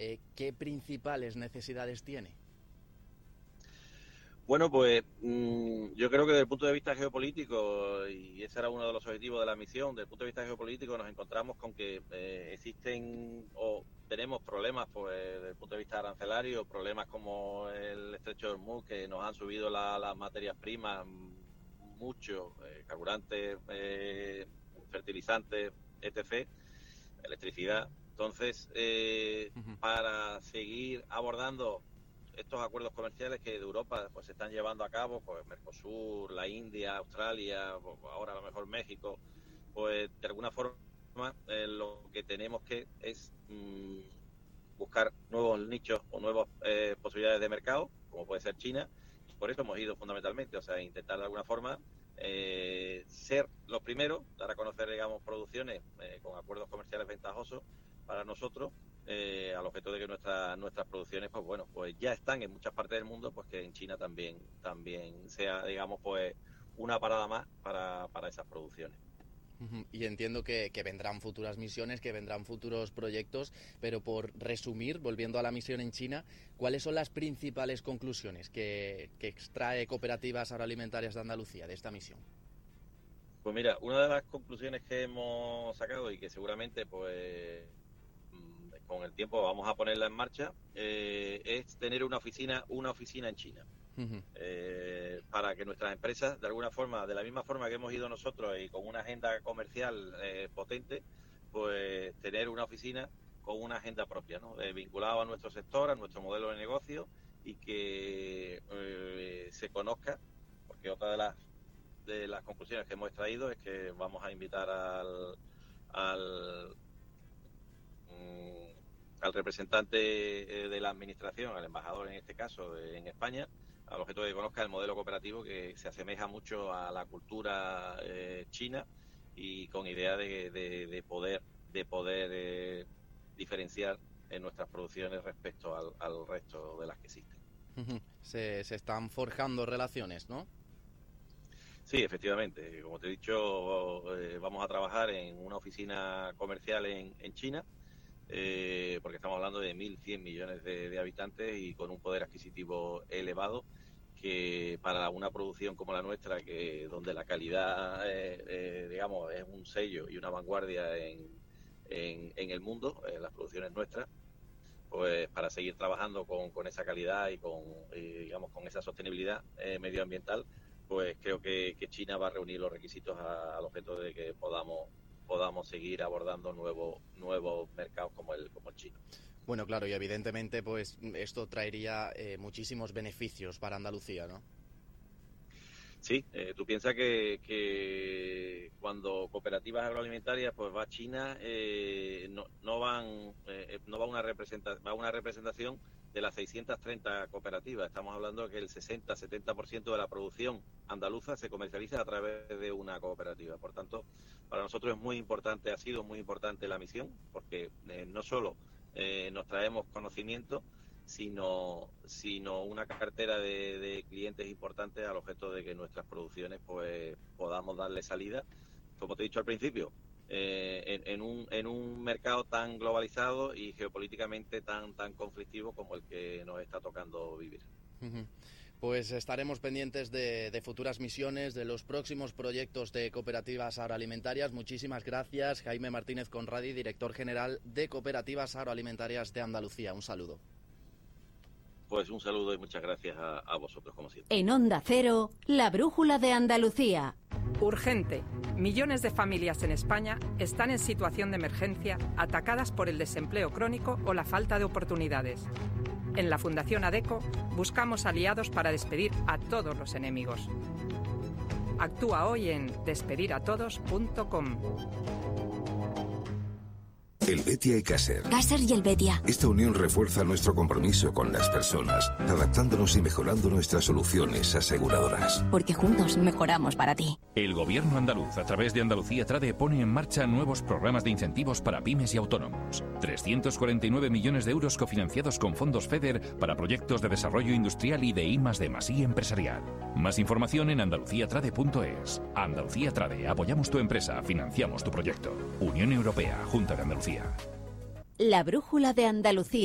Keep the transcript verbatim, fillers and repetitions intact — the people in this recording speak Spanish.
eh, ¿qué principales necesidades tiene? Bueno, pues mmm, yo creo que desde el punto de vista geopolítico, y ese era uno de los objetivos de la misión, desde el punto de vista geopolítico nos encontramos con que eh, existen o tenemos problemas pues, desde el punto de vista arancelario, problemas como el estrecho de Hormuz, que nos han subido la, las materias primas mucho, eh, carburantes, eh, fertilizantes, etcétera, electricidad. Entonces, eh, uh-huh. para seguir abordando estos acuerdos comerciales que de Europa pues se están llevando a cabo, pues Mercosur, la India, Australia, ahora a lo mejor México, pues de alguna forma eh, lo que tenemos que es mmm, buscar nuevos nichos o nuevas eh, posibilidades de mercado, como puede ser China. Por eso hemos ido fundamentalmente, o sea, intentar de alguna forma eh, ser los primeros, dar a conocer, digamos, producciones eh, con acuerdos comerciales ventajosos para nosotros, Eh, al objeto de que nuestras nuestras producciones pues bueno pues ya están en muchas partes del mundo, pues que en China también también sea, digamos, pues una parada más para, para esas producciones. Uh-huh. Y entiendo que, que vendrán futuras misiones, que vendrán futuros proyectos, pero por resumir, volviendo a la misión en China, ¿cuáles son las principales conclusiones que, que extrae Cooperativas Agroalimentarias de Andalucía de esta misión? Pues mira, una de las conclusiones que hemos sacado y que seguramente pues con el tiempo vamos a ponerla en marcha, eh, es tener una oficina una oficina en China. Uh-huh. Eh, para que nuestras empresas, de alguna forma, de la misma forma que hemos ido nosotros y con una agenda comercial eh, potente, pues tener una oficina con una agenda propia, ¿no? Eh, vinculada a nuestro sector, a nuestro modelo de negocio, y que eh, se conozca, porque otra de las de las conclusiones que hemos extraído es que vamos a invitar al al al representante de la administración, al embajador en este caso de, en España, al objeto de que conozca el modelo cooperativo, que se asemeja mucho a la cultura eh, china, y con idea de, de, de poder de poder eh, diferenciar en nuestras producciones respecto al, al resto de las que existen. Se, se están forjando relaciones, ¿no? Sí, efectivamente. Como te he dicho, eh, vamos a trabajar en una oficina comercial en, en China, eh, porque estamos hablando de mil cien millones de, de habitantes y con un poder adquisitivo elevado, que para una producción como la nuestra, que donde la calidad, eh, eh, digamos, es un sello y una vanguardia en, en, en el mundo, en las producciones nuestras, pues para seguir trabajando con, con esa calidad y con, y, digamos, con esa sostenibilidad eh, medioambiental, pues creo que, que China va a reunir los requisitos a, al objeto de que podamos podamos seguir abordando nuevos nuevos mercados como el como el chino. Bueno, claro, y evidentemente pues esto traería eh, muchísimos beneficios para Andalucía, ¿no? Sí, eh, tú piensas que, que cuando Cooperativas Agroalimentarias pues va a China, eh, no, no van eh, no va una representa, va una representación de las seiscientas treinta cooperativas. Estamos hablando de que el sesenta a setenta por ciento de la producción andaluza se comercializa a través de una cooperativa. Por tanto, para nosotros es muy importante, ha sido muy importante la misión, porque eh, no solo eh, nos traemos conocimiento, sino sino una cartera de, de clientes importantes al objeto de que nuestras producciones pues podamos darle salida, como te he dicho al principio, eh, en, en un en un mercado tan globalizado y geopolíticamente tan tan conflictivo como el que nos está tocando vivir. Uh-huh. Pues estaremos pendientes de, de futuras misiones, de los próximos proyectos de Cooperativas Agroalimentarias. Muchísimas gracias, Jaime Martínez Conradi, director general de Cooperativas Agroalimentarias de Andalucía. Un saludo. Pues un saludo y muchas gracias a, a vosotros, como siempre. En Onda Cero, la brújula de Andalucía. Urgente. Millones de familias en España están en situación de emergencia, atacadas por el desempleo crónico o la falta de oportunidades. En la Fundación ADECO buscamos aliados para despedir a todos los enemigos. Actúa hoy en despedir a todos punto com. Helvetia y Caser. Caser y Helvetia. Esta unión refuerza nuestro compromiso con las personas, adaptándonos y mejorando nuestras soluciones aseguradoras. Porque juntos mejoramos para ti. El Gobierno andaluz, a través de Andalucía Trade, pone en marcha nuevos programas de incentivos para pymes y autónomos. trescientos cuarenta y nueve millones de euros cofinanciados con fondos FEDER para proyectos de desarrollo industrial y de I más D más I empresarial. Más información en andalucía trade punto es. Andalucía Trade, apoyamos tu empresa, financiamos tu proyecto. Unión Europea, Junta de Andalucía. La brújula de Andalucía.